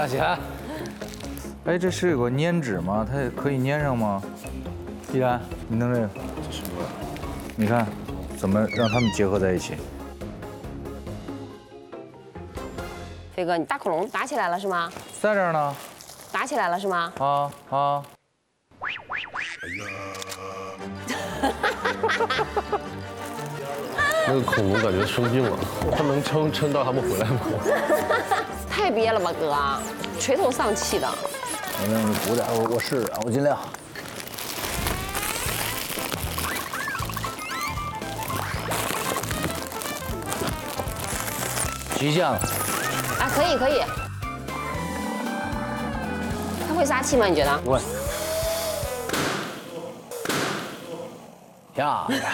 来起来。哎，这是有个粘纸吗？它可以粘上吗？依然，你弄这个。你看，怎么让它们结合在一起？ 飞哥，你大恐龙打起来了是吗？ 在这儿呢。 打起来了是吗？ 啊。 那个恐龙感觉生病了，它能撑到他们回来吗？ 太憋了吧，哥，垂头丧气的。 我那补点，我试试，我尽量。极限了。 啊，可以可以。他会撒气吗？你觉得？ 不会。漂亮。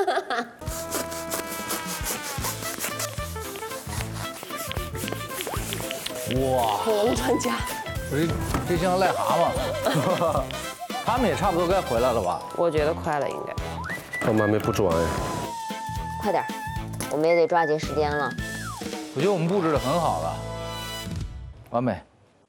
哇！ 恐龙专家。 这像癞蛤蟆。他们也差不多该回来了吧？ 我觉得快了，应该。 他们还没布置完哎。 快点，我们也得抓紧时间了。 我觉得我们布置的很好了，完美。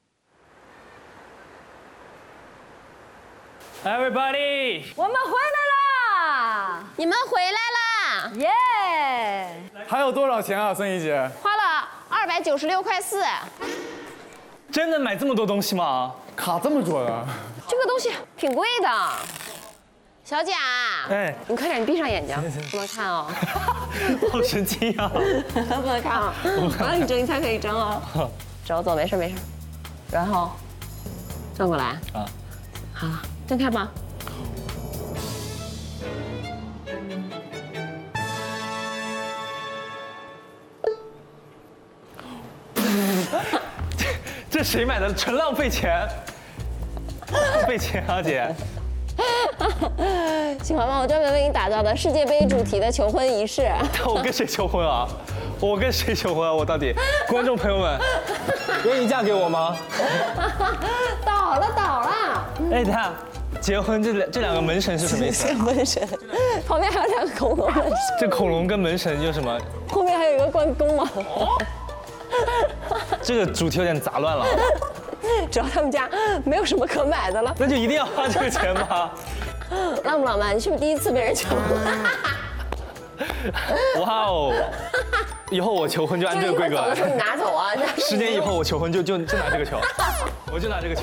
Everybody， 我们回来啦！ 你们回来啦！ 耶！ 还有多少钱啊，孙怡姐？ 花了296.4块。 真的买这么多东西吗？ 卡这么准啊？ 这个东西挺贵的。小贾， 哎， 你快点，你闭上眼睛，不能看哦。 好神奇啊！ 不能看啊！我让你睁，你才可以睁哦。走，没事没事。然后转过来啊。好了，睁开吧。 这谁买的？纯浪费钱，浪费钱啊，姐。 喜欢吗？我专门为你打造的世界杯主题的求婚仪式。 我跟谁求婚啊？我跟谁求婚啊？我到底？观众朋友们，愿意嫁给我吗？ 倒了。 哎，等下，结婚这两个门神是什么意思？ 门神，旁边还有2个恐龙门神。 这恐龙跟门神有什么？ 后面还有一个关公吗？ 这个主题有点杂乱了。 主要他们家没有什么可买的了。 那就一定要花这个钱吗？ 浪不浪漫？你是不是第一次被人求婚？ 哇哦！以后我求婚就按这个规格来。 走的时候你拿走啊 ！10年以后我求婚就拿这个球，我就拿这个球。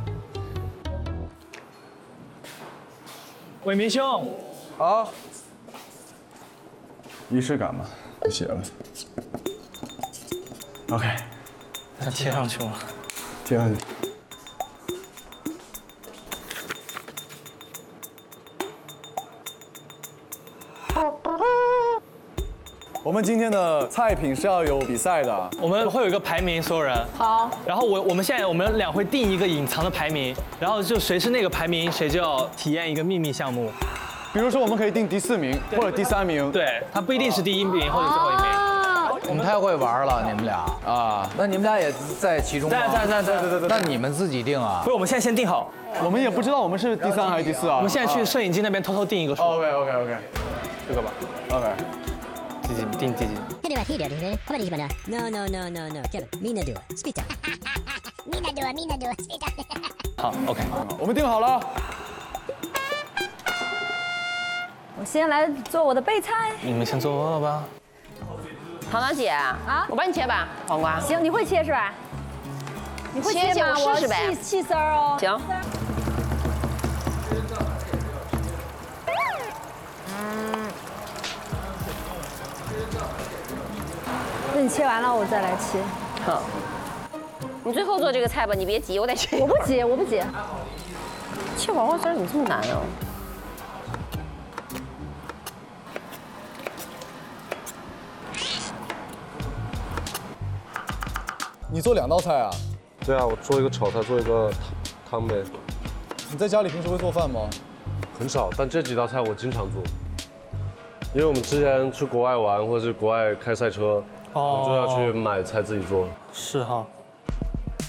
伟明兄， 好。仪式感嘛，就写了。OK。 那贴上去吗？ 贴上去。我们今天的菜品是要有比赛的， 我们会有一个排名，所有人。 好。 然后我们现在我们俩会定一个隐藏的排名，然后就谁是那个排名，谁就要体验一个秘密项目。 比如说我们可以定第4名或者第3名。 对，他不一定是第1名或者最后1名。 你们太会玩了，你们俩啊！那你们俩也在其中吗？ 在。 那你们自己定啊？ 不是，我们现在先定好。 我们也不知道我们是第3还是第4啊。 我们现在去摄影机那边偷偷定一个数。 OK， 这个吧。 OK。 定第几？好 ，OK。 我们定好了。 我先来做我的备菜。 你们先做吧。 糖糖姐啊，我帮你切吧，黄瓜。 行，你会切是吧？你会切吗？ 我试试呗。 细丝儿哦。 行。 那你切完了，我再来切。 好。你最后做这个菜吧，你别急，我得切。 我不急。 切黄瓜丝怎么这么难啊？ 你做2道菜啊？ 对啊，我做一个炒菜，做一个汤呗。 你在家里平时会做饭吗？ 很少，但这几道菜我经常做。因为我们之前去国外玩，或者是国外开赛车，我就要去买菜自己做。 是哈。